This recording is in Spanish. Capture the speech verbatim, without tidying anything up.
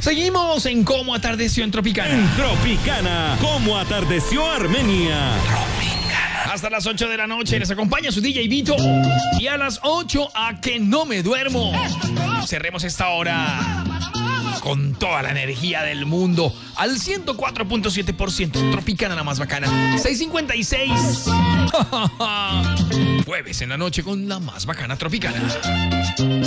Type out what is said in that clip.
Seguimos en Cómo Atardeció en Tropicana. En Tropicana, Cómo Atardeció Armenia. Tropicana. Hasta las ocho de la noche les acompaña su D J Vito. Y a las ocho a Que No Me Duermo. Cerremos esta hora con toda la energía del mundo al ciento cuatro punto siete por ciento. Tropicana, la más bacana. seis cincuenta y seis. Jueves en la noche con la más bacana Tropicana.